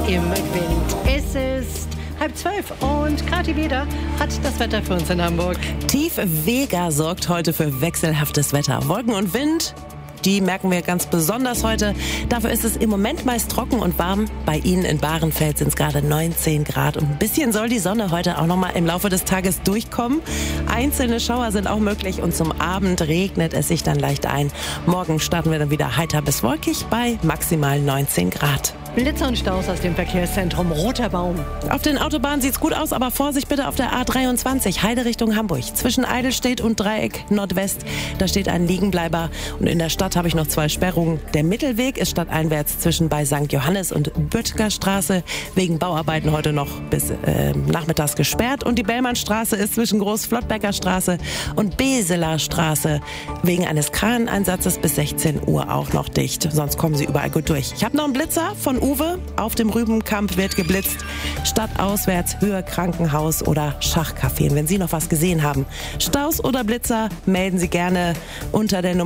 im Wind. Es ist 11:30 und Kathi Beder hat das Wetter für uns in Hamburg. Tief Vega sorgt heute für wechselhaftes Wetter. Wolken und Wind, die merken wir ganz besonders heute. Dafür ist es im Moment meist trocken und warm. Bei Ihnen in Bahrenfeld sind es gerade 19 Grad. Und ein bisschen soll die Sonne heute auch noch mal im Laufe des Tages durchkommen. Einzelne Schauer sind auch möglich und zum Abend regnet es sich dann leicht ein. Morgen starten wir dann wieder heiter bis wolkig bei maximal 19 Grad. Blitzer und Staus aus dem Verkehrszentrum Roter Baum. Auf den Autobahnen sieht's gut aus, aber Vorsicht bitte auf der A23, Heide Richtung Hamburg. Zwischen Eidelstedt und Dreieck Nordwest, da steht ein Liegenbleiber. Und in der Stadt habe ich noch 2 Sperrungen. Der Mittelweg ist stadteinwärts zwischen bei St. Johannes und Böttger Straße wegen Bauarbeiten heute noch bis nachmittags gesperrt. Und die Bellmannstraße ist zwischen Großflottbecker Straße und Beseler Straße wegen eines Kraneinsatzes bis 16 Uhr auch noch dicht. Sonst kommen Sie überall gut durch. Ich habe noch einen Blitzer von Uwe. Auf dem Rübenkamp wird geblitzt. Stadtauswärts, Höhe Krankenhaus oder Schachcafé. Und wenn Sie noch was gesehen haben, Staus oder Blitzer, melden Sie gerne unter der Nummer